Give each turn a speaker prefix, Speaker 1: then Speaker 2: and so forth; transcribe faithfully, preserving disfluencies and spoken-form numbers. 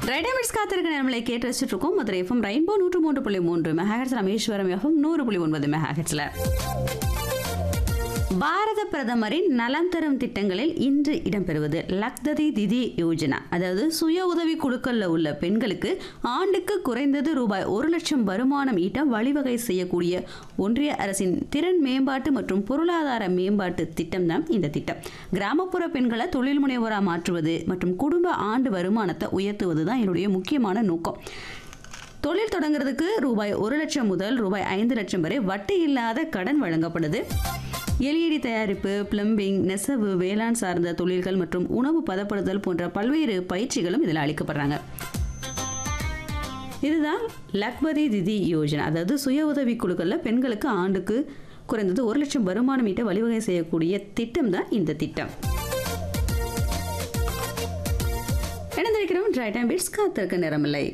Speaker 1: ரைடமிட்ஸ் காத்திருக்க நேரங்களை கேட்டு வச்சுட்டு இருக்கோம். மதுரை எஃப்எம் ரெயின்போ நூற்று மூன்று புள்ளி மூன்று மெகாஹெட்ஸ், ராமேஸ்வரம் எஃப்எம் நூறு புள்ளி ஒன்பது மெகாஹெட்ஸ்ல பாரத பிரதமரின் நலம் தரும் திட்டங்களில் இன்று இடம்பெறுவது லக்ததி திதி யோஜனா. அதாவது சுய உதவி குழுக்கள்ல உள்ள பெண்களுக்கு ஆண்டுக்கு குறைந்தது ரூபாய் ஒரு லட்சம் வருமானம் ஈட்ட வழிவகை செய்யக்கூடிய ஒன்றிய அரசின் திறன் மேம்பாட்டு மற்றும் பொருளாதார மேம்பாட்டு திட்டம் தான் இந்த திட்டம். கிராமப்புற பெண்களை தொழில் முனைவோராக மாற்றுவது மற்றும் குடும்ப ஆண்டு வருமானத்தை உயர்த்துவது தான் என்னுடைய முக்கியமான நோக்கம். தொழில் தொடங்குறதுக்கு ரூபாய் ஒரு லட்சம் முதல் ரூபாய் ஐந்து லட்சம் வரை வட்டி இல்லாத கடன் வழங்கப்படுது. எல்இடி தயாரிப்பு, பிளம்பிங், நெசவு, வேளாண் சார்ந்த தொழில்கள் மற்றும் உணவு பதப்படுத்தல் போன்ற பல்வேறு பயிற்சிகளும் இதில் அளிக்கப்படுறாங்க. இதுதான் லக்பதி திதி யோஜனா. அதாவது சுய உதவி குழுக்களில் பெண்களுக்கு ஆண்டுக்கு குறைந்தது ஒரு லட்சம் வருமானம் ஈட்ட வழிவகை செய்யக்கூடிய திட்டம் தான் இந்த திட்டம். இணைந்திருக்கிறோம் ட்ரை டைம் பிட்ஸ் காத்திருக்க நேரமில்லை.